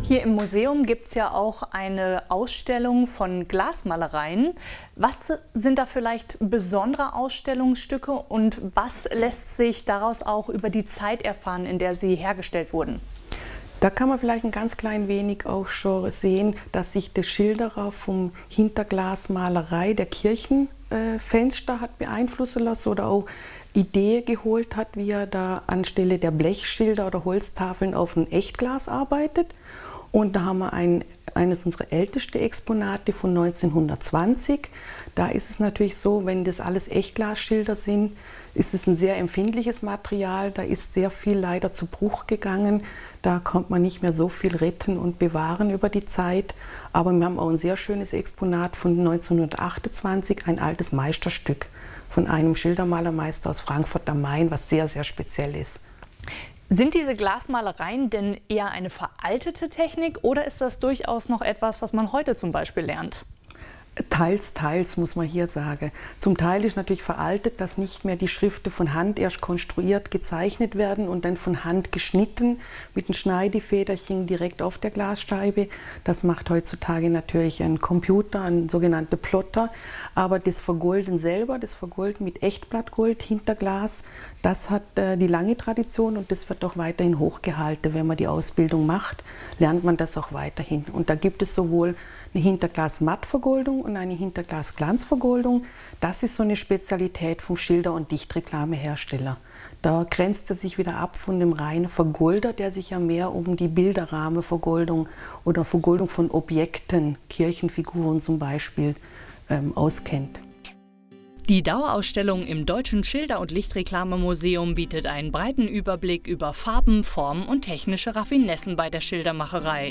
Hier im Museum gibt es ja auch eine Ausstellung von Glasmalereien. Was sind da vielleicht besondere Ausstellungsstücke und was lässt sich daraus auch über die Zeit erfahren, in der sie hergestellt wurden? Da kann man vielleicht ein ganz klein wenig auch schon sehen, dass sich der Schilderer vom Hinterglasmalerei der Kirchenfenster hat beeinflussen lassen oder auch Idee geholt hat, wie er da anstelle der Blechschilder oder Holztafeln auf ein Echtglas arbeitet. Und da haben wir eines unserer ältesten Exponate von 1920. Da ist es natürlich so, wenn das alles Echtglasschilder sind, ist es ein sehr empfindliches Material. Da ist sehr viel leider zu Bruch gegangen. Da konnte man nicht mehr so viel retten und bewahren über die Zeit. Aber wir haben auch ein sehr schönes Exponat von 1928, ein altes Meisterstück von einem Schildermalermeister aus Frankfurt am Main, was sehr, sehr speziell ist. Sind diese Glasmalereien denn eher eine veraltete Technik oder ist das durchaus noch etwas, was man heute zum Beispiel lernt? Teils, teils, muss man hier sagen. Zum Teil ist natürlich veraltet, dass nicht mehr die Schriften von Hand erst konstruiert, gezeichnet werden und dann von Hand geschnitten mit einem Schneidefederchen direkt auf der Glasscheibe. Das macht heutzutage natürlich ein Computer, ein sogenannter Plotter. Aber das Vergolden selber, das Vergolden mit Echtblattgold hinter Glas, das hat die lange Tradition und das wird auch weiterhin hochgehalten. Wenn man die Ausbildung macht, lernt man das auch weiterhin. Und da gibt es sowohl eine Hinterglas-Mattvergoldung und eine Hinterglas-Glanzvergoldung. Das ist so eine Spezialität vom Schilder- und Lichtreklamehersteller. Da grenzt er sich wieder ab von dem reinen Vergolder, der sich ja mehr um die Bilderrahmenvergoldung oder Vergoldung von Objekten, Kirchenfiguren zum Beispiel, auskennt. Die Dauerausstellung im Deutschen Schilder- und Lichtreklamemuseum bietet einen breiten Überblick über Farben, Formen und technische Raffinessen bei der Schildermacherei.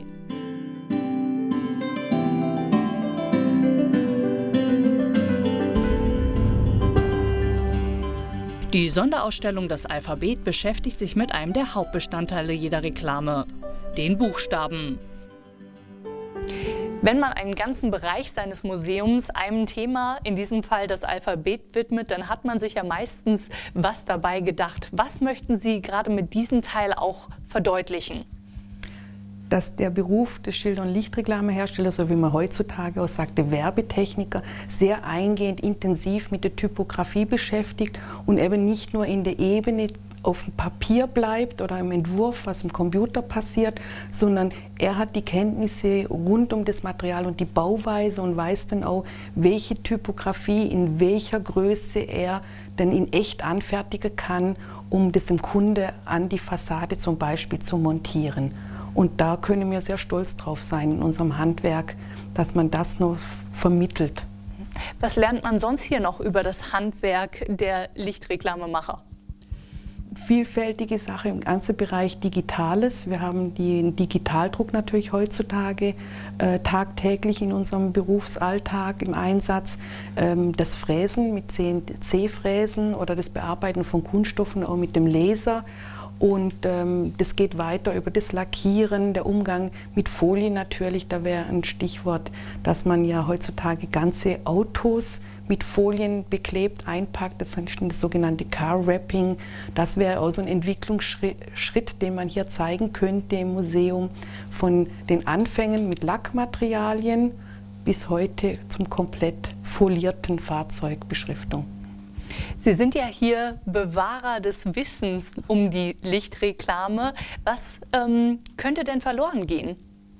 Die Sonderausstellung Das Alphabet beschäftigt sich mit einem der Hauptbestandteile jeder Reklame, den Buchstaben. Wenn man einen ganzen Bereich seines Museums einem Thema, in diesem Fall das Alphabet, widmet, dann hat man sich ja meistens was dabei gedacht. Was möchten Sie gerade mit diesem Teil auch verdeutlichen? Dass der Beruf des Schilder- und Lichtreklameherstellers, so wie man heutzutage auch sagt, der Werbetechniker, sehr eingehend, intensiv mit der Typografie beschäftigt und eben nicht nur in der Ebene auf dem Papier bleibt oder im Entwurf, was im Computer passiert, sondern er hat die Kenntnisse rund um das Material und die Bauweise und weiß dann auch, welche Typografie in welcher Größe er denn in echt anfertigen kann, um das dem Kunde an die Fassade zum Beispiel zu montieren. Und da können wir sehr stolz drauf sein in unserem Handwerk, dass man das noch vermittelt. Was lernt man sonst hier noch über das Handwerk der Lichtreklamemacher? Vielfältige Sache im ganzen Bereich Digitales. Wir haben den Digitaldruck natürlich heutzutage tagtäglich in unserem Berufsalltag im Einsatz. Das Fräsen mit CNC-Fräsen oder das Bearbeiten von Kunststoffen auch mit dem Laser. Und das geht weiter über das Lackieren, der Umgang mit Folie natürlich, da wäre ein Stichwort, dass man ja heutzutage ganze Autos mit Folien beklebt, einpackt, das ist das sogenannte Car Wrapping. Das wäre auch so ein Entwicklungsschritt, den man hier zeigen könnte im Museum, von den Anfängen mit Lackmaterialien bis heute zum komplett folierten Fahrzeugbeschriftung. Sie sind ja hier Bewahrer des Wissens um die Lichtreklame. Was könnte denn verloren gehen?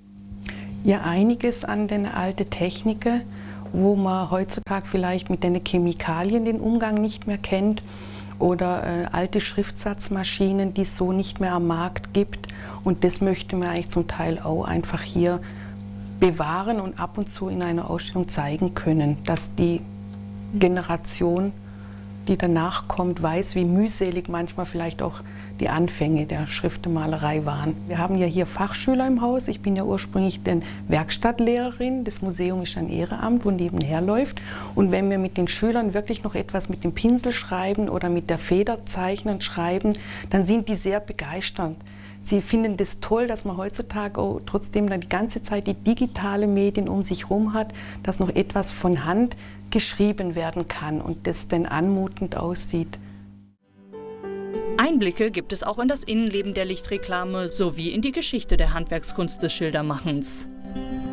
Ja, einiges an den alten Techniken, wo man heutzutage vielleicht mit den Chemikalien den Umgang nicht mehr kennt oder alte Schriftsatzmaschinen, die es so nicht mehr am Markt gibt. Und das möchte man eigentlich zum Teil auch einfach hier bewahren und ab und zu in einer Ausstellung zeigen können, dass die Generation, die danach kommt, weiß, wie mühselig manchmal vielleicht auch die Anfänge der Schriftenmalerei waren. Wir haben ja hier Fachschüler im Haus. Ich bin ja ursprünglich Werkstattlehrerin. Das Museum ist ein Ehrenamt, wo nebenher läuft. Und wenn wir mit den Schülern wirklich noch etwas mit dem Pinsel schreiben oder mit der Feder zeichnen, schreiben, dann sind die sehr begeistert. Sie finden das toll, dass man heutzutage auch trotzdem dann die ganze Zeit die digitale Medien um sich herum hat, dass noch etwas von Hand geschrieben werden kann und das dann anmutend aussieht. Einblicke gibt es auch in das Innenleben der Lichtreklame sowie in die Geschichte der Handwerkskunst des Schildermachens.